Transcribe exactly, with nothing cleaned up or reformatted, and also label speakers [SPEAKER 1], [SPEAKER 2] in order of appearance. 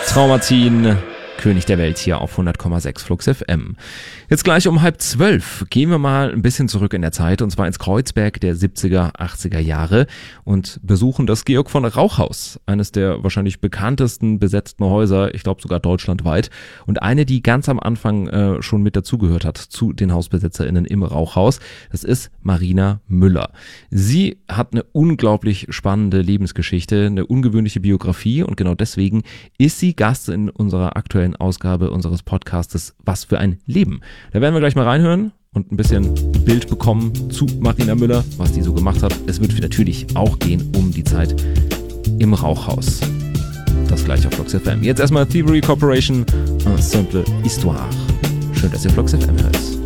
[SPEAKER 1] Traumazin, König der Welt hier auf hundert Komma sechs Flux F M. Jetzt gleich um halb zwölf gehen wir mal ein bisschen zurück in der Zeit, und zwar ins Kreuzberg der siebziger, achtziger Jahre und besuchen das Georg von Rauch-Haus, eines der wahrscheinlich bekanntesten besetzten Häuser, ich glaube sogar deutschlandweit, und eine, die ganz am Anfang äh, schon mit dazugehört hat zu den HausbesetzerInnen im Rauchhaus. Das ist Marina Müller. Sie hat eine unglaublich spannende Lebensgeschichte, eine ungewöhnliche Biografie, und genau deswegen ist sie Gast in unserer aktuellen Ausgabe unseres Podcastes Was für ein Leben. Da werden wir gleich mal reinhören und ein bisschen Bild bekommen zu Marina Müller, was die so gemacht hat. Es wird natürlich auch gehen um die Zeit im Rauchhaus. Das gleich auf Flux F M. Jetzt erstmal Thievery Corporation, Un simple histoire. Schön, dass ihr Flux F M hört.